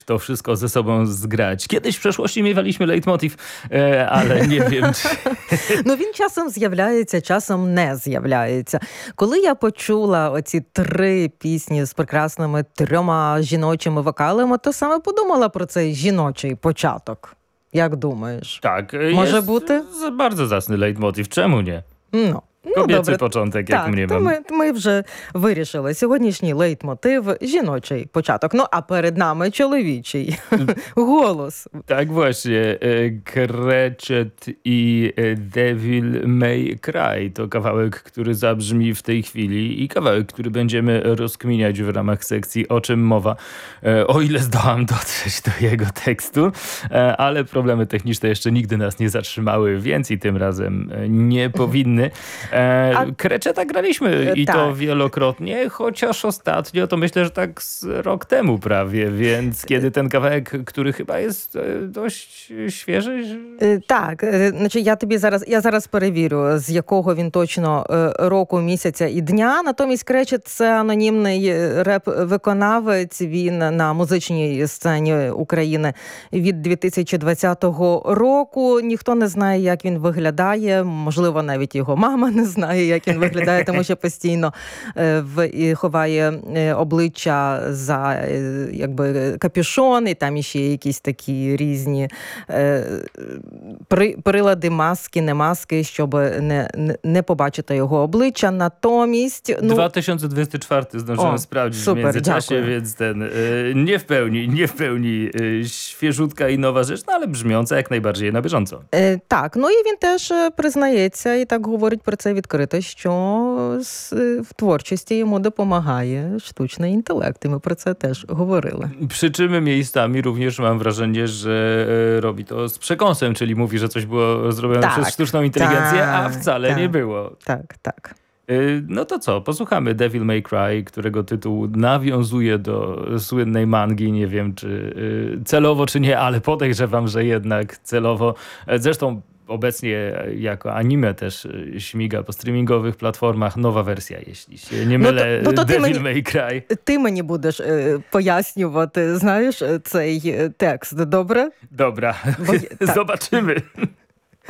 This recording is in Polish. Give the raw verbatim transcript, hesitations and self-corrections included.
to wszystko ze sobą zgrać. Kiedyś w przeszłości miewaliśmy leitmotiv, e, ale nie wiem, czy... Ну, він часом з'являється, часом не з'являється. Коли я почула оці три пісні з прекрасними трьома жіночими вокалами, то саме подумала про цей жіночий початок. Як думаєш? Tak, Może jest buty? z- bardzo zacny leitmotiv. Czemu nie? Ну, ну Kobiecy добре. początek, jak Так, mnie то mam. ми, ми вже вирішили. Сьогоднішній лейтмотив – жіночий початок. Ну, а перед нами чоловічий. Голос. Tak właśnie. e, Cratchit i e, Devil May Cry to kawałek, który zabrzmi w tej chwili i kawałek, który będziemy rozkminiać w ramach sekcji O czym mowa, e, o ile zdołam dotrzeć do jego tekstu, e, ale problemy techniczne jeszcze nigdy nas nie zatrzymały, więc i tym razem e, nie powinny. E, A- Cratchita graliśmy i tak. to wielokrotnie, chociaż ostatnio to myślę, że tak z rok temu prawie, więc kiedy ten kawałek, który chyba jest e, dość świeży. Е, Так, е, значить, я тобі зараз, я зараз перевірю, з якого він точно е, року, місяця і дня. Натомість Кречет – це анонімний е, реп-виконавець. Він на музичній сцені України від дві тисячі двадцятого року. Ніхто не знає, як він виглядає. Можливо, навіть його мама не знає, як він виглядає, тому що постійно е, в, і ховає е, обличчя за е, якби капюшон, і там іще якісь такі різні е, при, прилади, маски, не маски, щоб не, не, не побачити його обличчя. Натомість... Ну, dwa tysiące dwudziesty czwarty zdążyłem O, sprawdzić super, w międzyczasie, dziękuję. więc ten e, nie w pełni, nie w pełni e, świeżutka i nowa rzecz, no ale brzmiąca jak najbardziej na bieżąco. Е, так, ну і він теж е, признається і так говорить про це відкрито, що з, е, в творчості йому допомагає штучний інтелект. І ми про це теж говорили. Przy czym miejscami również mam wrażenie, że e, robi to z przekąsem, czyli mówi, że coś było zrobione Tak, przez sztuczną inteligencję, a tak, wcale tak. nie było. Так, так. E, No to co, posłuchamy Devil May Cry, którego tytuł nawiązuje do słynnej mangi. Nie wiem, czy e, celowo, czy nie, ale podejrzewam, że jednak celowo. E, Zresztą obecnie jako anime też e, śmiga po streamingowych platformach. Nowa wersja, jeśli się nie No to- mylę, no to ty Devil mnie- May Cry. Ти мені будеш е, пояснювати, знаєш, е, цей е, текст, добре? Dobra, Bo je- tak. zobaczymy.